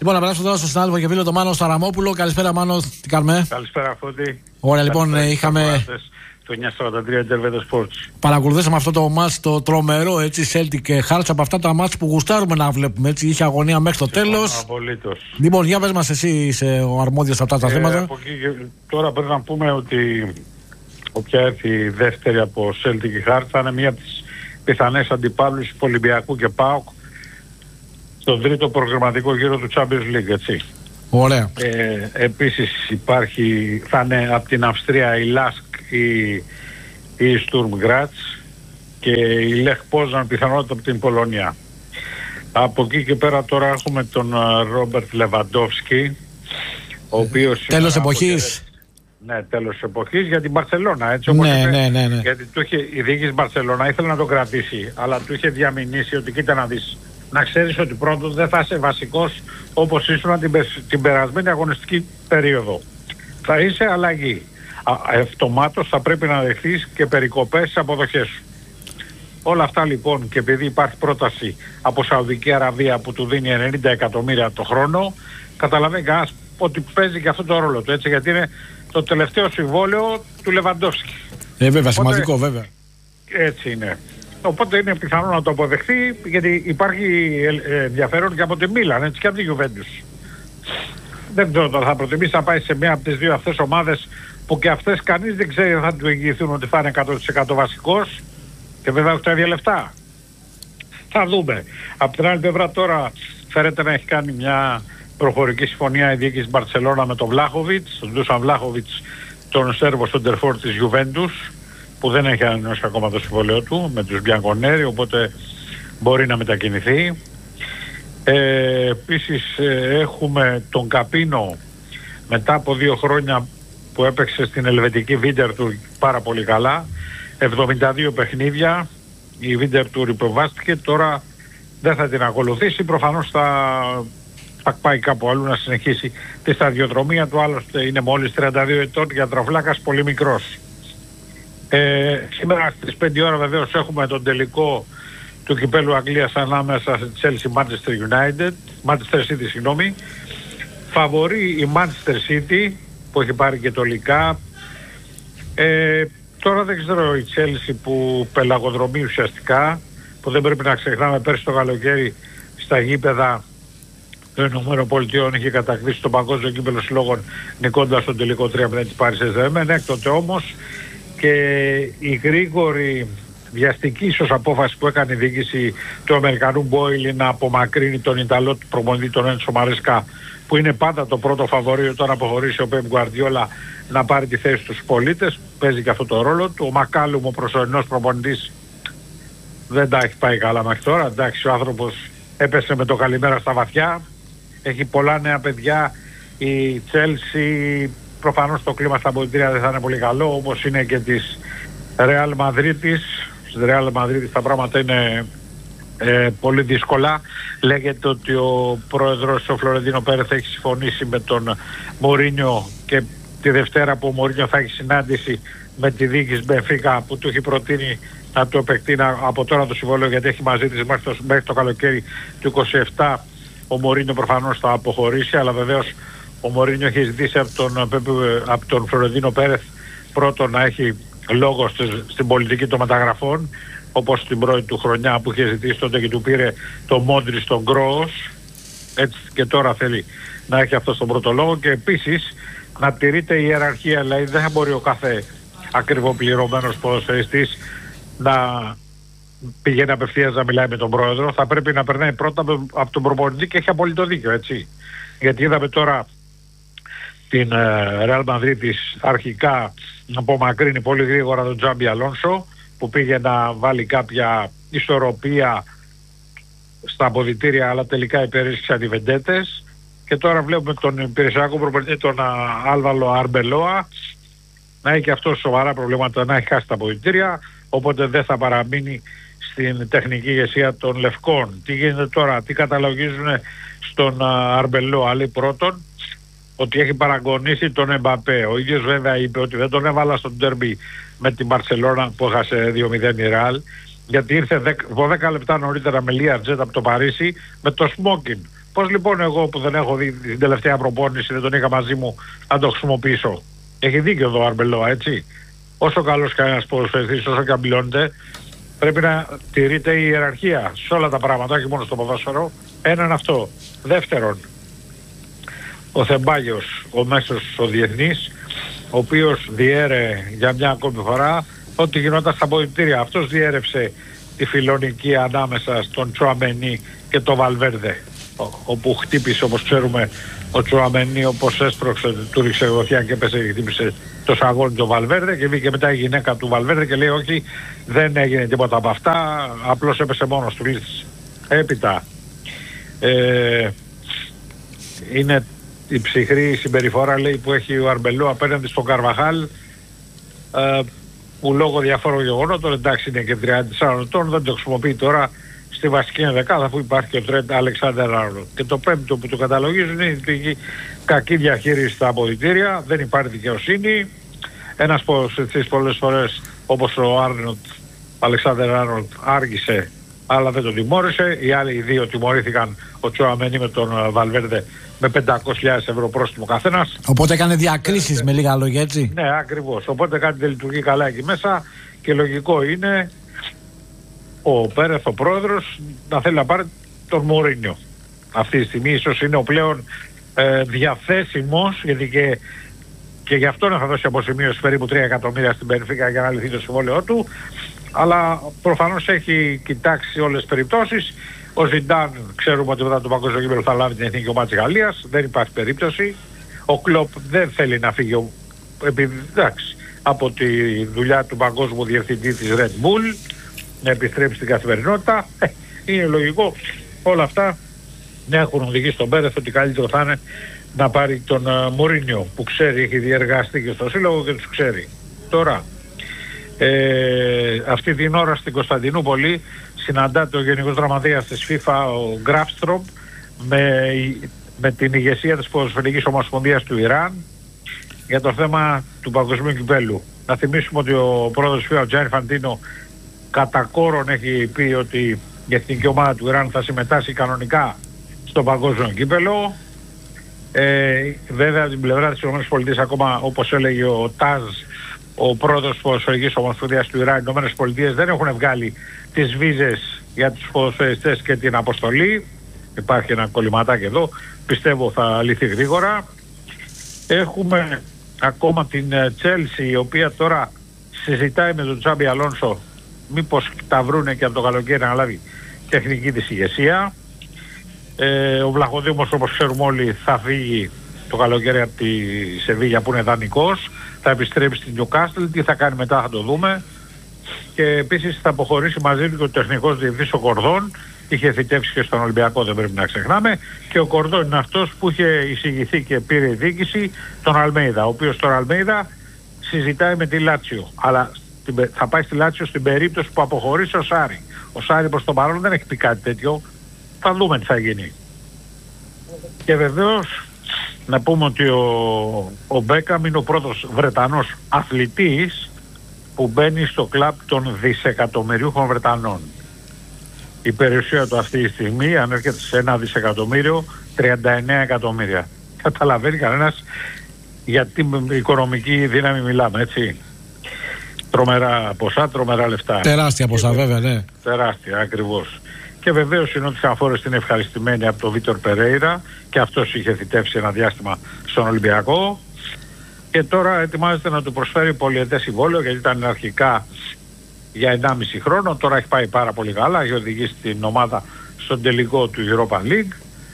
Λοιπόν, να περάσω τώρα στον συνάδελφο και φίλο τον Μάνο Σταραμόπουλο. Καλησπέρα, Μάνο, τι κάνουμε? Καλησπέρα, Φώτη. Ωραία, λοιπόν, είχαμε. Το 943 Interveto Sports. Παρακολουθήσαμε αυτό το μάτς το τρομερό, έτσι, Celtic και Hearts, από αυτά τα μάτς που γουστάρουμε να βλέπουμε, έτσι, είχε αγωνία μέχρι το τέλος. Απολύτως. Λοιπόν, για πες μας, εσύ είσαι ο αρμόδιος από αυτά τα θέματα. Από εκεί, τώρα πρέπει να πούμε ότι όποια έρθει η δεύτερη από Celtic και Hearts θα είναι μία από τις πιθανές αντιπάλους Ολυμπιακού και ΠΑΟΚ στον τρίτο προγραμματικό γύρο του Champions League, έτσι. Ωραία. Επίσης θα είναι από την Αυστρία η Λάσκ, η Sturm Graz και η Lech Poznan πιθανότητα από την Πολωνία. Από εκεί και πέρα τώρα έχουμε τον Ρόμπερτ Λεβαντόφσκι, ο οποίος... Τέλος εποχής. Ναι, τέλος εποχής για την Μπαρσελόνα, έτσι όπως ναι. Γιατί του είχε, η διοίκηση Μπαρσελόνα ήθελε να το κρατήσει, αλλά του είχε διαμηνήσει ότι κοίτα να δεις, να ξέρεις ότι πρώτος δεν θα είσαι βασικός όπως ήσουν την περασμένη αγωνιστική περίοδο. Θα είσαι αλλαγή. Αυτομάτως θα πρέπει να δεχθείς και περικοπές στις αποδοχές σου. Όλα αυτά λοιπόν, και επειδή υπάρχει πρόταση από Σαουδική Αραβία που του δίνει 90 εκατομμύρια το χρόνο, καταλαβαίνει κανένας ότι παίζει και αυτό το ρόλο του, έτσι, γιατί είναι το τελευταίο συμβόλαιο του Λεβαντόφσκι. Βέβαια, σημαντικό βέβαια. Έτσι είναι. Οπότε είναι πιθανό να το αποδεχθεί, γιατί υπάρχει ενδιαφέρον και από τη Μίλαν, έτσι, και από τη Γιουβέντους. Δεν ξέρω τώρα, θα προτιμήσει να πάει σε μία από τις δύο αυτές ομάδες που και αυτές κανείς δεν ξέρει αν θα του εγγυηθούν ότι θα είναι 100% βασικός και βέβαια έχουν τα ίδια λεφτά. Θα δούμε. Από την άλλη πλευρά τώρα φέρεται να έχει κάνει μια προφορική συμφωνία η διοίκηση Μπαρσελόνα με τον Βλάχοβιτς, τον Ντούσαν Βλάχοβιτς, τον Σέρβο Σοντερφόρ της Γιουβέντους, που δεν έχει ανανεώσει ακόμα το συμβόλαιο του με τους Μπιανκονέρι, οπότε μπορεί να μετακινηθεί. Επίσης έχουμε τον Καπίνο, μετά από 2 χρόνια που έπαιξε στην ελβετική Βίντερ του πάρα πολύ καλά, 72 παιχνίδια, η Βίντερ του υποβάστηκε, τώρα δεν θα την ακολουθήσει, προφανώς θα πάει κάπου αλλού να συνεχίσει τη σταδιοδρομία του, άλλωστε είναι μόλις 32 ετών, για τραυλάκας πολύ μικρός. Σήμερα στις 5 ώρα βεβαίως έχουμε τον τελικό του κυπέλου Αγγλίας ανάμεσα στη Chelsea Manchester City, συγγνώμη. Φαβορεί η Manchester City που έχει πάρει και το Λικά. Τώρα δεν ξέρω η Chelsea που πελαγοδρομεί ουσιαστικά, που δεν πρέπει να ξεχνάμε, πέρσι το καλοκαίρι στα γήπεδα των Ηνωμένων Πολιτειών είχε κατακτήσει τον παγκόσμιο κύπελλο συλλόγων νικώντας τον τελικό 3-0 της Paris Saint-Germain. Έκτοτε όμως και η γρήγορη βιαστική ίσως απόφαση που έκανε η διοίκηση του Αμερικανού Μπόιλι να απομακρύνει τον Ιταλό προπονητή, τον Έντσο Μαρέσκα, που είναι πάντα το πρώτο φαβορί όταν αποχωρήσει ο Πεπ Γκουαρδιόλα, να πάρει τη θέση στους πολίτες, παίζει και αυτό το ρόλο του. Ο Μακάλουμ, ο προσωρινός προπονητής, δεν τα έχει πάει καλά μέχρι τώρα, εντάξει, ο άνθρωπος έπεσε με το καλημέρα στα βαθιά, έχει πολλά νέα παιδιά, η Chelsea προφανώς το κλίμα στα αποδυτήρια δεν θα είναι πολύ καλό, όπως είναι και της Real Madridis. Στη Real Madridis τα πράγματα είναι πολύ δύσκολα. Λέγεται ότι ο πρόεδρος ο Φλωρεντίνο Πέρεθ έχει συμφωνήσει με τον Μωρίνιο και τη Δευτέρα που ο Μωρίνιο θα έχει συνάντηση με τη διοίκηση Μπενφίκα, που του έχει προτείνει να του επεκτείνει από τώρα το συμβόλαιο, γιατί έχει μαζί της μέχρι το καλοκαίρι του 27. Ο Μωρίνιο προφανώς θα αποχωρήσει, αλλά βεβαίως ο Μωρίνιο έχει ζητήσει από τον Φλωρεντίνο Πέρεθ πρώτον να έχει λόγο στην πολιτική των μεταγραφών, όπως την πρώτη του χρονιά που είχε ζητήσει τότε και του πήρε το Μόντρι στον Γκρόος, έτσι και τώρα θέλει να έχει αυτό στον πρώτο λόγο, και επίσης να τηρείται η ιεραρχία, δηλαδή δεν θα μπορεί ο κάθε ακριβοπληρωμένος ποδοσφαιριστής να πηγαίνει απευθείας να μιλάει με τον πρόεδρο, θα πρέπει να περνάει πρώτα από τον προπονητή, και έχει απόλυτο δίκιο, έτσι, γιατί είδαμε τώρα την Real Madrid της αρχικά να απομακρύνει πολύ γρήγορα τον Τζάμπι Αλόνσο, που πήγε να βάλει κάποια ισορροπία στα αποδυτήρια, αλλά τελικά υπερίσχυσαν οι βεντέτες, και τώρα βλέπουμε τον υπηρεσιακό προπονητή, τον Άλβαλο Αρμπελόα, να έχει και αυτό σοβαρά προβλήματα, να έχει χάσει τα αποδυτήρια, οπότε δεν θα παραμείνει στην τεχνική ηγεσία των Λευκών. Τι γίνεται τώρα, τι καταλογίζουν στον Αρμπελόα? Λέει πρώτον ότι έχει παραγωνίσει τον Εμπαπέ. Ο ίδιος βέβαια είπε ότι δεν τον έβαλα στο ντέρμπι με την Μπαρσελόνα που έχασε 2-0 η Ρεάλ, γιατί ήρθε 12 λεπτά νωρίτερα με Λία Τζέτ από το Παρίσι με το Σμόκιν, Πώς λοιπόν εγώ που δεν έχω δει την τελευταία προπόνηση, δεν τον είχα μαζί μου, να το χρησιμοποιήσω? Έχει δίκιο εδώ ο Αρμπελόα, έτσι. Όσο καλός κανένας ποδοσφαιριστής, όσο και αμπιλώνεται, πρέπει να τηρείται η ιεραρχία σε όλα τα πράγματα, όχι μόνο στο ποδόσφαιρο. Έναν αυτό. Δεύτερον, ο Θεμπάγιος, ο μέσος ο διεθνής, ο οποίος διέρε για μια ακόμη φορά ό,τι γινόταν στα αποδυτήρια. Αυτός διέρευσε τη φιλονική ανάμεσα στον Τσουαμενί και τον Βαλβέρδε, όπου χτύπησε, όπως ξέρουμε, ο Τσουαμενί, όπως έσπρωξε, του ρίξε γροθιά και έπεσε και χτύπησε το σαγόνι του Βαλβέρδε, και βγήκε μετά η γυναίκα του Βαλβέρδε και λέει όχι, δεν έγινε τίποτα από αυτά, απλώς έπεσε μόνος του. Έπειτα είναι η ψυχρή συμπεριφορά, λέει, που έχει ο Αρμπελό απέναντι στον Καρβαχάλ, που λόγω διαφόρων γεγονότων, εντάξει είναι και 34 ετών, δεν το χρησιμοποιεί τώρα στη βασική ενδεκάδα, αφού υπάρχει και ο Τρέντ Αλεξάνδερ Άρνολντ. Και το πέμπτο που το καταλογίζουν είναι η κακή διαχείριση στα αποδυτήρια, δεν υπάρχει δικαιοσύνη. Ένας ποδοσφαιριστής πολλές φορές, όπως ο Αλεξάνδερ Άρνολντ, άργησε αλλά δεν τον τιμώρησε. Οι άλλοι δύο τιμωρήθηκαν, ο Τσουαμενί με τον Βαλβέρδε, με 500.000 ευρώ πρόστιμο καθένας. Οπότε έκανε διακρίσεις με λίγα λόγια, έτσι. Ναι, ακριβώς. Οπότε κάτι δεν λειτουργεί καλά εκεί μέσα και λογικό είναι ο Πέρεθ, ο πρόεδρος, να θέλει να πάρει τον Μουρίνιο. Αυτή τη στιγμή ίσως είναι ο πλέον διαθέσιμος, γιατί και γι' αυτό θα δώσει αποσημείωση περίπου 3 εκατομμύρια στην Μπενφίκα για να λυθεί το συμβόλαιό του. Αλλά προφανώς έχει κοιτάξει όλες τις περιπτώσεις. Ο Ζιντάν, ξέρουμε ότι μετά το παγκόσμιο κύπελλο θα λάβει την εθνική ομάδα της Γαλλίας. Δεν υπάρχει περίπτωση. Ο Κλοπ δεν θέλει να φύγει εντάξει, από τη δουλειά του παγκόσμιου διευθυντή της Red Bull, να επιστρέψει στην καθημερινότητα. Είναι λογικό. Όλα αυτά έχουν οδηγήσει στον Πέρεθ ότι καλύτερο θα είναι να πάρει τον Μουρίνιο, που ξέρει, έχει διεργαστεί και στο σύλλογο και τους ξέρει. Τώρα, αυτή την ώρα στην Κωνσταντινούπολη συναντάται ο Γενικός Γραμματέας της FIFA, ο Γκράφστρομ, με την ηγεσία της Ποδοσφαιρικής Ομοσπονδίας του Ιράν για το θέμα του παγκοσμίου κυπέλλου. Να θυμίσουμε ότι ο πρόεδρος FIFA, ο Τζάνι Φαντίνο, κατά κόρον έχει πει ότι η εθνική ομάδα του Ιράν θα συμμετάσχει κανονικά στο παγκόσμιο κύπελλο. Βέβαια την πλευρά της ΗΠΑ, ακόμα όπως έλεγε ο Τάζ, ο πρόεδρος της Ποδοσφαιρικής Ομοσπονδίας του Ιράν, οι ΗΠΑ δεν έχουν βγάλει τις βίζες για τους ποδοσφαιριστές και την αποστολή. Υπάρχει ένα κολληματάκι εδώ, πιστεύω θα λυθεί γρήγορα. Έχουμε ακόμα την Chelsea, η οποία τώρα συζητάει με τον Τσάμπι Αλόνσο μήπως τα βρούνε και από το καλοκαίρι να λάβει τεχνική της ηγεσία. Ο Βλαχοδήμος, όπως ξέρουμε όλοι, θα φύγει το καλοκαίρι από τη Σεβίγια που είναι δανεικός, θα επιστρέψει στην Νιουκάστλ. Τι θα κάνει μετά θα το δούμε. Και επίσης θα αποχωρήσει μαζί του και ο τεχνικός διευθυντής ο Κορδόν. Είχε θητεύσει και στον Ολυμπιακό, δεν πρέπει να ξεχνάμε. Και ο Κορδόν είναι αυτός που είχε εισηγηθεί και πήρε η διοίκηση τον Αλμέιδα, ο οποίος τον Αλμέιδα συζητάει με τη Λάτσιο. Αλλά θα πάει στη Λάτσιο στην περίπτωση που αποχωρήσει ο Σάρι. Ο Σάρι προς το παρόν δεν έχει πει κάτι τέτοιο. Θα δούμε τι θα γίνει. Και βεβαίως να πούμε ότι ο Μπέκαμ είναι ο πρώτος Βρετανός αθλητής που μπαίνει στο κλαμπ των δισεκατομμυρίουχων Βρετανών. Η περιουσία του αυτή τη στιγμή ανέρχεται σε 1.039 εκατομμύρια. Καταλαβαίνει κανένας για τι οικονομική δύναμη μιλάμε, έτσι. Τρομερά ποσά, τρομερά λεφτά. Τεράστια ποσά, βέβαια, ναι. Τεράστια, ακριβώς. Και βεβαίως είναι ότι Σαφόρες είναι ευχαριστημένη από τον Βίτορ Περέιρα, και αυτός είχε θητεύσει ένα διάστημα στον Ολυμπιακό. Και τώρα ετοιμάζεται να του προσφέρει πολυετές συμβόλαιο, γιατί ήταν αρχικά για 1,5 χρόνο. Τώρα έχει πάει πάρα πολύ καλά, έχει οδηγήσει την ομάδα στον τελικό του Europa League.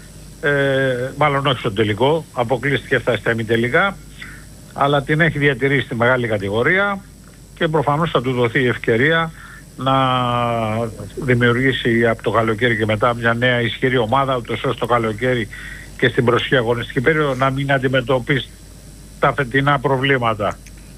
Μάλλον όχι στον τελικό, αποκλείστηκε, έφτασε στα ημιτελικά, αλλά την έχει διατηρήσει στη μεγάλη κατηγορία και προφανώς θα του δοθεί η ευκαιρία να δημιουργήσει από το καλοκαίρι και μετά μια νέα ισχυρή ομάδα, ούτως ώστε το καλοκαίρι και στην προσεχή αγωνιστική περίοδο να μην αντιμετωπίσει τα φετινά προβλήματα.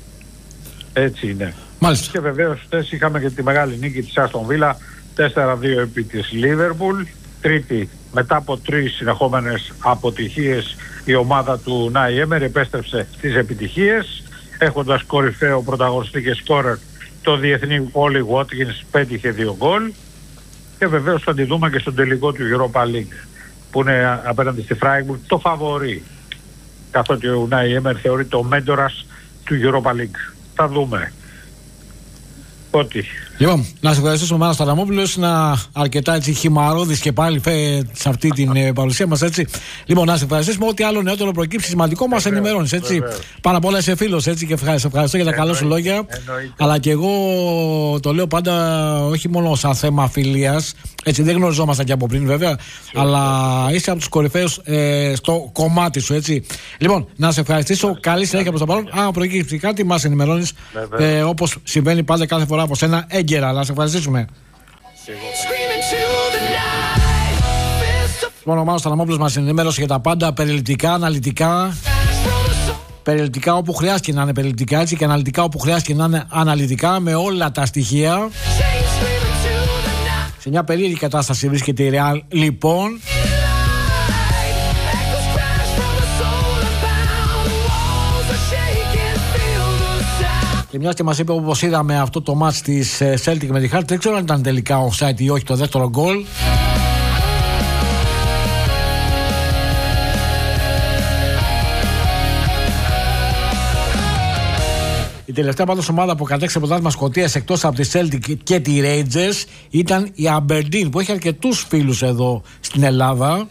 Έτσι είναι. Μάλιστα. Και βεβαίως είχαμε και τη μεγάλη νίκη της Άστον Βίλα 4-2 επί της Λίβερπουλ. Τρίτη, μετά από 3 συνεχόμενες αποτυχίες, η ομάδα του Νάι Έμερ επέστρεψε στις επιτυχίες, έχοντας κορυφαίο πρωταγωνιστή και σκόρερ το διεθνή Πόλι Βότκινς, πέτυχε 2 γκολ, και βεβαίως θα τη δούμε και στον τελικό του Europa League. που είναι απέναντι στη Φράιμπουργκ το φαβορί. Καθότι ο Ουνάι Έμερ θεωρείται ο μέντορας του Europa League. Θα δούμε. Ότι. Λοιπόν, να σε ευχαριστήσουμε Μάνα Σταραμόπουλος, να αρκετά έτσι χυμαρώδης και πάλι σε αυτή την παρουσία μας, έτσι. Λοιπόν, να σε ευχαριστήσουμε, ό,τι άλλο νεότερο προκύψει σημαντικό μας ενημερώνεις, έτσι. Πάρα πολλά είσαι φίλος, έτσι, και σε ευχαριστώ για τα καλά σου λόγια. Αλλά και εγώ το λέω πάντα, όχι μόνο σαν θέμα φιλίας, έτσι, δεν γνωριζόμασταν και από πριν βέβαια, αλλά είσαι από τους κορυφαίους στο κομμάτι σου, έτσι. Λοιπόν, να σε ευχαριστήσω, καλή συνέχεια προς το παρόν. Αν προκύψει κάτι, μας ενημερώνεις, όπως συμβαίνει πάντα κάθε φορά από σένα έγκαιρα. Να σε ευχαριστήσουμε. Λοιπόν, ο Μάνος Σταραμόπουλος μας ενημέρωσε για τα πάντα περιληπτικά, αναλυτικά. Περιληπτικά όπου χρειάστηκε να είναι περιληπτικά, έτσι, και αναλυτικά όπου χρειάστηκε να είναι αναλυτικά, με όλα τα στοιχεία. Σε μια περίεργη κατάσταση βρίσκεται η Real, λοιπόν. Και μιας και μας είπε, όπως είδαμε αυτό το μάτς της Celtic με τη Hearts, δεν ξέρω αν ήταν τελικά offside ή όχι το δεύτερο γκολ. Η τελευταία πάντως ομάδα που κατέξε πρωτάθλημα Σκωτίας εκτός από τη Celtic και τη Rangers ήταν η Aberdeen, που έχει αρκετούς φίλους εδώ στην Ελλάδα.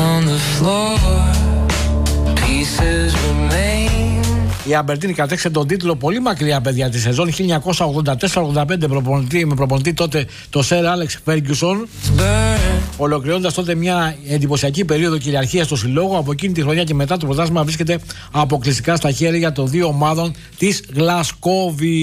Η Aberdeen κατέξε τον τίτλο πολύ μακριά, παιδιά, τη σεζόν 1984-85 με προπονητή τότε το Sir Alex Ferguson, ολοκληρώνοντας τότε μια εντυπωσιακή περίοδο κυριαρχίας του συλλόγου. Από εκείνη τη χρονιά και μετά το πρωτάθλημα βρίσκεται αποκλειστικά στα χέρια των δύο ομάδων της Γλασκόβη.